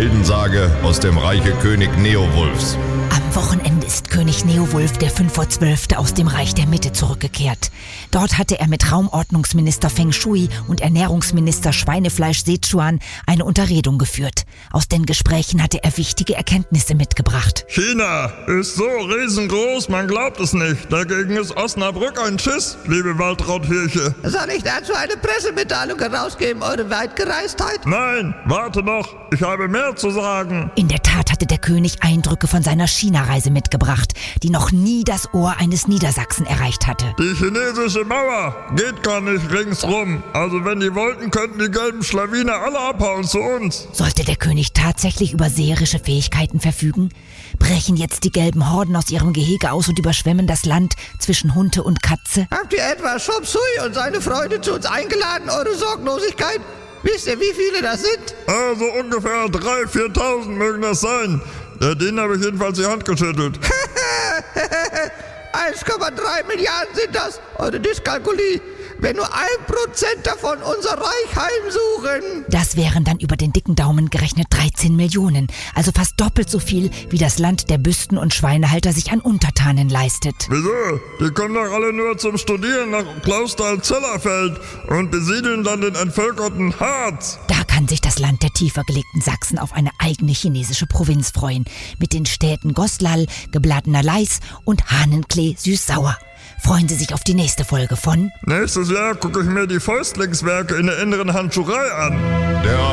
Heldensage aus dem Reiche König Neowulfs. Am Wochenende ist König Neowulf der 5/12. aus dem Reich der Mitte zurückgekehrt. Dort hatte er mit Raumordnungsminister Feng Shui und Ernährungsminister Schweinefleisch Sichuan eine Unterredung geführt. Aus den Gesprächen hatte er wichtige Erkenntnisse mitgebracht. China ist so riesengroß, man glaubt es nicht. Dagegen ist Osnabrück ein Schiss, liebe Waltrautkirche. Soll ich dazu eine Pressemitteilung herausgeben, eure Weitgereistheit? Nein, warte noch, ich habe mehr zu sagen. In der Tat hatte der König Eindrücke von seiner China-Reise mitgebracht, die noch nie das Ohr eines Niedersachsen erreicht hatte. Die chinesische Mauer geht gar nicht ringsrum. Also wenn die wollten, könnten die gelben Schlawiner alle abhauen zu uns. Sollte der König tatsächlich über seherische Fähigkeiten verfügen? Brechen jetzt die gelben Horden aus ihrem Gehege aus und überschwemmen das Land zwischen Hunde und Katze? Habt ihr etwa Chop Suey und seine Freunde zu uns eingeladen, eure Sorglosigkeit? Wisst ihr, wie viele das sind? Also ungefähr 3.000, 4.000 mögen das sein. Denen habe ich jedenfalls die Hand geschüttelt. 1,3 Milliarden sind das, eure Dyskalkulie. Wenn nur 1% davon unser Reich heimsuchen. Das wären dann über den dicken Daumen gerechnet 13 Millionen, also fast doppelt so viel, wie das Land der Büsten- und Schweinehalter sich an Untertanen leistet. Wieso? Die kommen doch alle nur zum Studieren nach Clausthal-Zellerfeld und besiedeln dann den entvölkerten Harz. Da kann sich das Land der tiefer gelegten Sachsen auf eine eigene chinesische Provinz freuen, mit den Städten Goslal, geblatener Leis und Hahnenklee süß-sauer. Freuen Sie sich auf die nächste Folge von... Nächstes Jahr gucke ich mir die Fäustlingswerke in der inneren Handschurei an. Der